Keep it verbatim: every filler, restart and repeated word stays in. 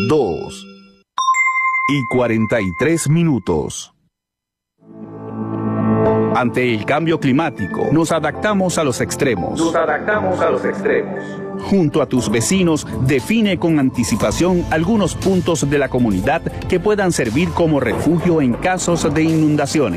dos y cuarenta y tres minutos. Ante el cambio climático, nos adaptamos a los extremos. Nos adaptamos a los extremos. Junto a tus vecinos, define con anticipación algunos puntos de la comunidad que puedan servir como refugio en casos de inundaciones.